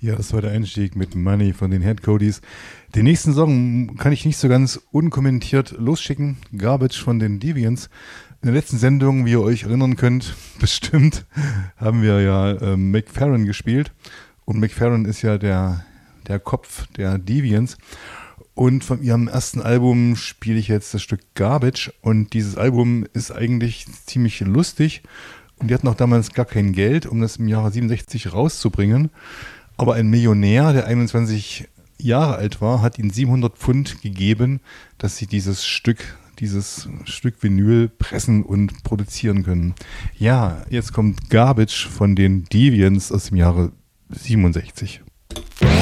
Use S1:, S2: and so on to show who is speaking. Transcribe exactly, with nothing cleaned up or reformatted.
S1: Ja, das war der Einstieg mit Money von den Headcodys. Den nächsten Song kann ich nicht so ganz unkommentiert losschicken. Garbage von den Deviants. In der letzten Sendung, wie ihr euch erinnern könnt, bestimmt, haben wir ja äh, McFerrin gespielt. Und McFerrin ist ja der, der Kopf der Deviants. Und von ihrem ersten Album spiele ich jetzt das Stück Garbage. Und dieses Album ist eigentlich ziemlich lustig. Und die hatten auch damals gar kein Geld, um das im Jahre siebenundsechzig rauszubringen. Aber ein Millionär, der einundzwanzig Jahre alt war, hat ihnen siebenhundert Pfund gegeben, dass sie dieses Stück, dieses Stück Vinyl pressen und produzieren können. Ja, jetzt kommt Garbage von den Deviants aus dem Jahre siebenundsechzig.